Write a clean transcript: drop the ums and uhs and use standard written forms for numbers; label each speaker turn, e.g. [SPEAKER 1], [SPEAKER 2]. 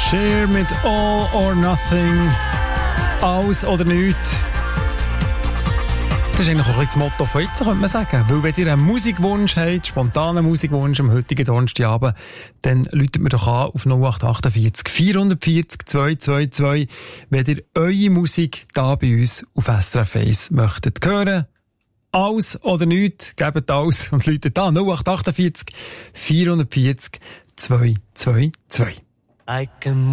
[SPEAKER 1] Cher mit All or Nothing. Alles oder nichts. Das ist eigentlich auch ein bisschen das Motto von jetzt, könnte man sagen. Weil wenn ihr einen Musikwunsch habt, spontanen Musikwunsch am heutigen Donnerstagabend, dann läutet mir doch an auf 0848 440 222, wenn ihr eure Musik da bei uns auf SRF 1 möchtet hören. Alles oder nichts, gebt alles und läutet an 0848 440 222.